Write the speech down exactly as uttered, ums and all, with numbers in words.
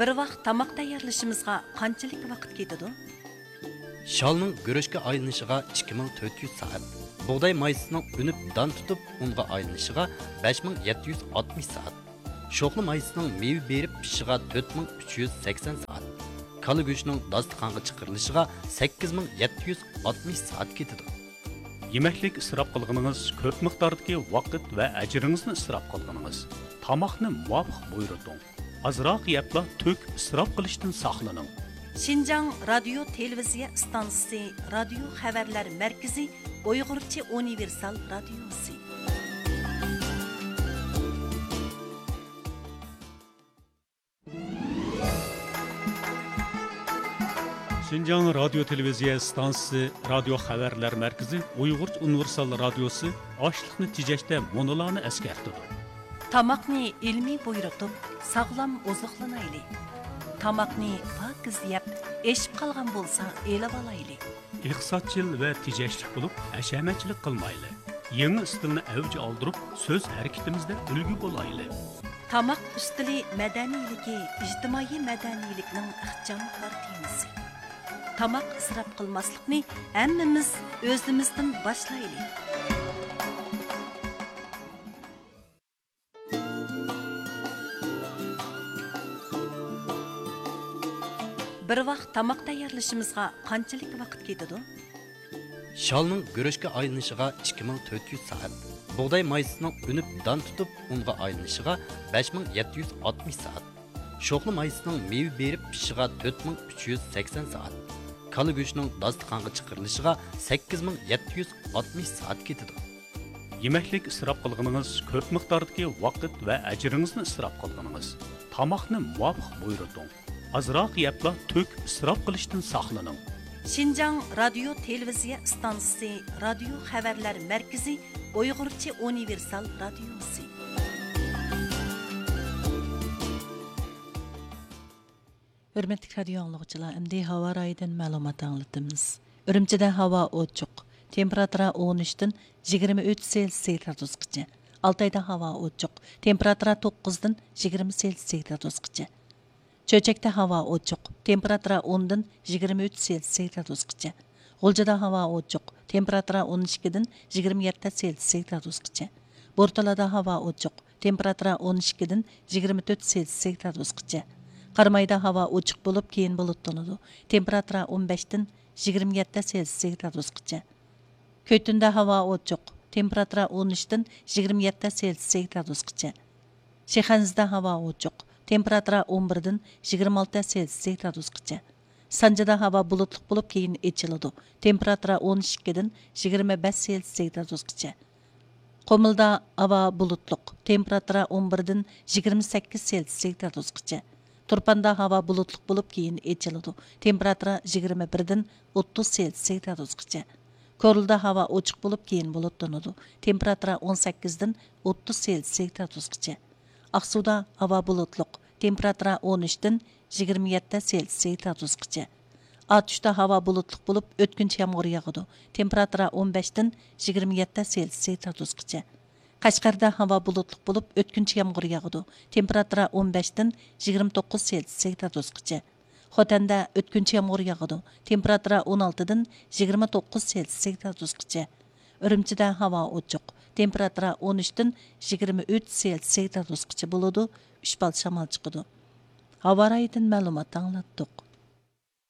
Bir vaqt tamoq tayyorlashimizga qanchalik vaqt ketadi? Shalning go'rishga aylanishiga ikki ming to'rt yuz soat. Bug'doy maysining unib don tutib unga aylanishiga besh ming yetti yuz oltmish soat. Sho'xli maysining meva berib pishishiga to'rt ming uch yuz sakson soat. Kala go'shtining dasturxonga chiqarilishiga sakkiz ming yetti yuz oltmish soat ketadi. Yemeklik israf qilganingiz ko'p miqdordagi vaqt va ajringizni israf qilganingiz. Tamoqni muvofiq buyurting. Azroq yebla to'k israf qilishdan saqlaning. Şinjan Radyo Televiziya Stansiyasi Radio Xabarlar Markazi Uyg'urcha universal radiosi. Şinjan Radyo Televiziya Stansiyasi Radio Xabarlar Markazi Uyg'urcha universal radiosi ochliqni tejashda monolarni eskartadi. Tamoqni ilmiy buyurtib, sog'lom oziqlanaylik. Tamoqni pokiz yeb, eshib qolgan bo'lsa, elib olaylik. Iqtisodchil va tejashlik bo'lib, hashamatchilik qilmaylik. Yangi istilni avj oldirib, so'z harakatimizda ulgu bo'laylik. Tamoq ustili madaniyligi, ijtimoiy madaniylikning ixcham tartibisi. Tamoq israf qilmaslikni hammamiz o'zimizdan boshlaylik. Bir vaqt tamoq tayyorlashimizga qanchalik vaqt ketadi? Shalning go'rishga aylanishiga ikki ming to'rt yuz soat. Bug'doy maysining unib don tutib unga aylanishiga besh ming yetti yuz oltmish soat. Sho'xli maysining meva berib pishishiga to'rt ming uch yuz sakson soat. Kala go'shtining dasturxonga chiqarilishiga sakkiz ming yetti yuz oltmish soat ketadi. Yemeklik israf qilganingiz ko'p miqdordagi vaqt va ajringizni israf qilganingiz. Tamoqni muvofiq buyurting. Azroq yebla to'k israf qilishdan saqlaning. Şinjan Radyo Televiziya Stansiyasi Radio Xabarlar Markazi Uyg'urcha universal radiosi. Hürmetli radio anlıqçılar, endi hava rayından ma'lumot anglatamiz. Urumchida havo ochiq. Temperatura o'n uchdan yigirma uch Selsiy gradusgacha. Altayda havo ochiq. Temperatura to'qqizdan yigirma Selsiy gradusgacha. Cho'chakda havo ochiq. Temperatura o'ndan yigirma uch Selsiy gradusgacha. G'uljada havo ochiq. Temperatura o'n ikkidan yigirma yetti Selsiy gradusgacha. Bo'rtalada havo ochiq. Temperatura o'n ikkidan yigirma to'rt Selsiy gradusgacha. Qarmayda havo ochiq bo'lib, keyin bulutlanadi. Temperatura o'n beshdan yigirma yetti Selsiy gradusgacha. Ko'tunda havo ochiq. Temperatura o'n uchdan yigirma yetti Selsiy gradusgacha. Shexanzda havo ochiq. Temperatura o'n birdan yigirma olti Selsiy gradusgacha. Sanjada havo bulutli bo'lib, keyin echiladi. Temperatura o'n ikkidan yigirma besh Selsiy gradusgacha. Qomilda havo bulutli. Temperatura o'n birdan yigirma sakkiz Selsiy gradusgacha. Turpanda havo bulutli bo'lib, keyin echiladi. Temperatura yigirma birdan o'ttiz Selsiy gradusgacha. Ko'rilda havo ochiq bo'lib, keyin bulutlanadi. Temperatura o'n sakkizdan o'ttiz Selsiy gradusgacha. Aqsuda havo bulutli. Temperatura o'n uchdan yigirma yetti Selsiy gradusgacha. Atishda havo bulutli bo'lib, o'tkinchi yomg'ir yog'adi. Temperatura o'n beshdan yigirma yetti Selsiy gradusgacha. Qashqarda havo bulutli bo'lib, o'tkinchi yomg'ir yog'adi. Temperatura o'n beshdan yigirma to'qqiz Selsiy gradusgacha. Xotanda o'tkinchi yomg'ir yog'adi. Temperatura o'n oltidan yigirma to'qqiz Selsiy gradusgacha. Urumchida havo ochiq. Temperatura o'n uchdan yigirma uch Selsiy gradusgacha bo'ladi. uch bal shamol chiqadi. Havo rayidan ma'lumot anglatdik.